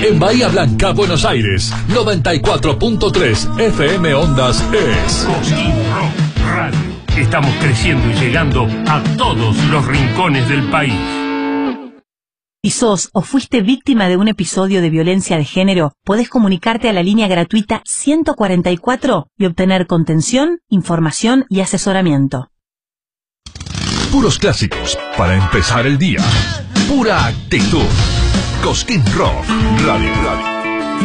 En Bahía Blanca, Buenos Aires, 94.3 FM Ondas es Cosquín Rock Radio. Estamos creciendo y llegando a todos los rincones del país. Si sos o fuiste víctima de un episodio de violencia de género, podés comunicarte a la línea gratuita 144 y obtener contención, información y asesoramiento. puros clásicos para empezar el día. Pura actitud. Cosquín Rock Radio.